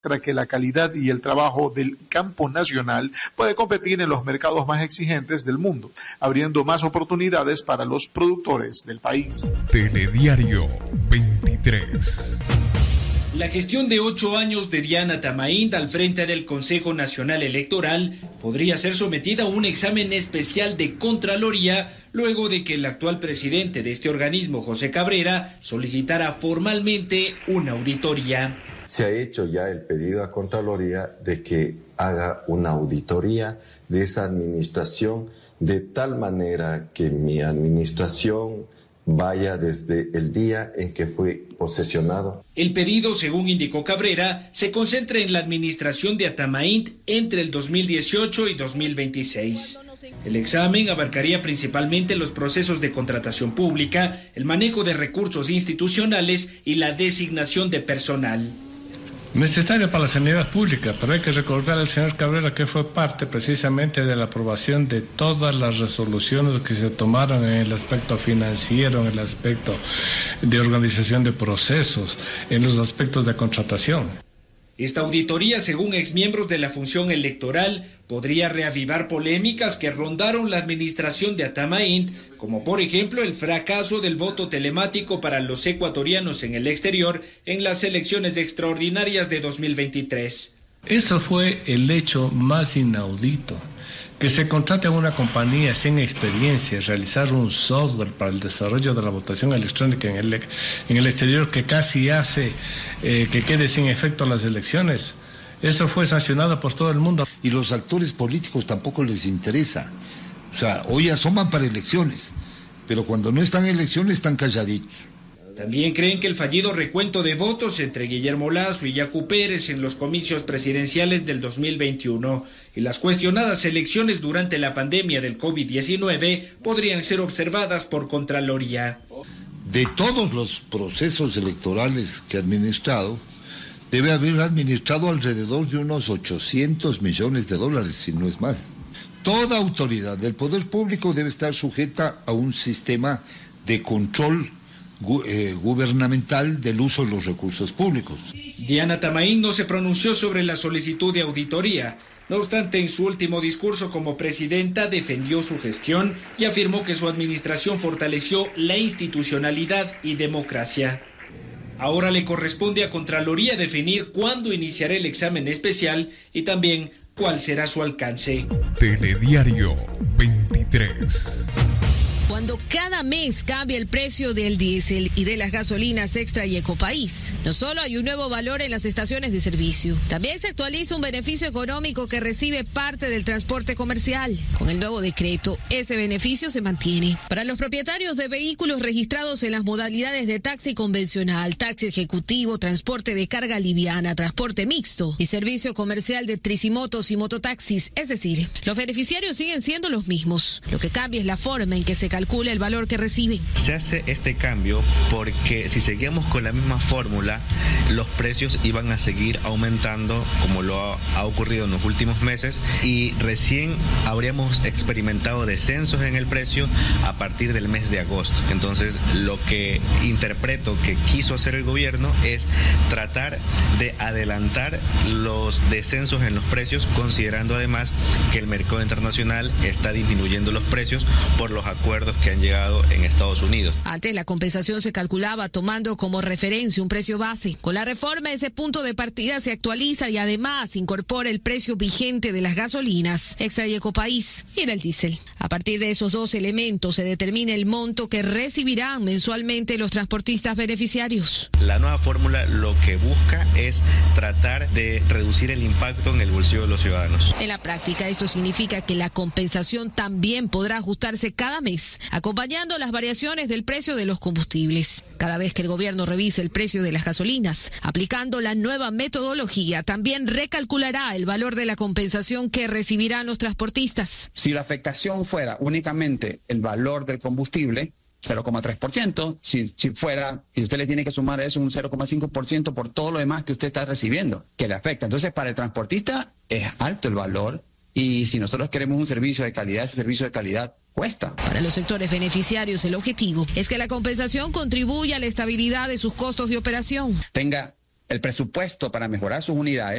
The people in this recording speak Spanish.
que la calidad y el trabajo del campo nacional puede competir en los mercados más exigentes del mundo, abriendo más oportunidades para los productores del país. Telediario 23. La gestión de 8 años de Diana Tamaín al frente del Consejo Nacional Electoral podría ser sometida a un examen especial de Contraloría luego de que el actual presidente de este organismo, José Cabrera, solicitara formalmente una auditoría. Se ha hecho ya el pedido a Contraloría de que haga una auditoría de esa administración de tal manera que mi administración vaya desde el día en que fue posesionado. El pedido, según indicó Cabrera, se concentra en la administración de Atamaín entre el 2018 y 2026. El examen abarcaría principalmente los procesos de contratación pública, el manejo de recursos institucionales y la designación de personal. Necesario para la sanidad pública, pero hay que recordar al señor Cabrera que fue parte precisamente de la aprobación de todas las resoluciones que se tomaron en el aspecto financiero, en el aspecto de organización de procesos, en los aspectos de contratación. Esta auditoría, según exmiembros de la función electoral, podría reavivar polémicas que rondaron la administración de Atamaín, como por ejemplo el fracaso del voto telemático para los ecuatorianos en el exterior en las elecciones extraordinarias de 2023. Eso fue el hecho más inaudito. Que se contrate a una compañía sin experiencia, realizar un software para el desarrollo de la votación electrónica en el exterior que casi hace que quede sin efecto las elecciones. Eso fue sancionado por todo el mundo. Y los actores políticos tampoco les interesa. O sea, hoy asoman para elecciones, pero cuando no están en elecciones están calladitos. También creen que el fallido recuento de votos entre Guillermo Lasso y Yacu Pérez en los comicios presidenciales del 2021 y las cuestionadas elecciones durante la pandemia del COVID-19 podrían ser observadas por Contraloría. De todos los procesos electorales que ha administrado, debe haber administrado alrededor de unos 800 millones de dólares, si no es más. Toda autoridad del poder público debe estar sujeta a un sistema de control gubernamental del uso de los recursos públicos. Diana Tamaín no se pronunció sobre la solicitud de auditoría. No obstante, en su último discurso como presidenta defendió su gestión y afirmó que su administración fortaleció la institucionalidad y democracia. Ahora le corresponde a Contraloría definir cuándo iniciará el examen especial y también cuál será su alcance. Telediario 23. Cuando cada mes cambia el precio del diésel y de las gasolinas Extra y Ecopaís, no solo hay un nuevo valor en las estaciones de servicio, también se actualiza un beneficio económico que recibe parte del transporte comercial. Con el nuevo decreto, ese beneficio se mantiene. Para los propietarios de vehículos registrados en las modalidades de taxi convencional, taxi ejecutivo, transporte de carga liviana, transporte mixto y servicio comercial de tricimotos y mototaxis, es decir, los beneficiarios siguen siendo los mismos. Lo que cambia es la forma en que se calcula el valor que reciben. Se hace este cambio porque si seguíamos con la misma fórmula, los precios iban a seguir aumentando como lo ha ocurrido en los últimos meses y recién habríamos experimentado descensos en el precio a partir del mes de agosto. Entonces, lo que interpreto que quiso hacer el gobierno es tratar de adelantar los descensos en los precios, considerando además que el mercado internacional está disminuyendo los precios por los acuerdos que han llegado en Estados Unidos. Antes la compensación se calculaba tomando como referencia un precio base. Con la reforma ese punto de partida se actualiza y además incorpora el precio vigente de las gasolinas Extra y Ecopaís y del diésel. A partir de esos dos elementos se determina el monto que recibirán mensualmente los transportistas beneficiarios. La nueva fórmula lo que busca es tratar de reducir el impacto en el bolsillo de los ciudadanos. En la práctica esto significa que la compensación también podrá ajustarse cada mes, acompañando las variaciones del precio de los combustibles. Cada vez que el gobierno revise el precio de las gasolinas, aplicando la nueva metodología, también recalculará el valor de la compensación que recibirán los transportistas. Si la afectación fuera únicamente el valor del combustible, 0,3%, si fuera, y usted le tiene que sumar a eso un 0,5% por todo lo demás que usted está recibiendo, que le afecta. Entonces, para el transportista es alto el valor, y si nosotros queremos un servicio de calidad, ese servicio de calidad cuesta. Para los sectores beneficiarios, el objetivo es que la compensación contribuya a la estabilidad de sus costos de operación. Tenga el presupuesto para mejorar sus unidades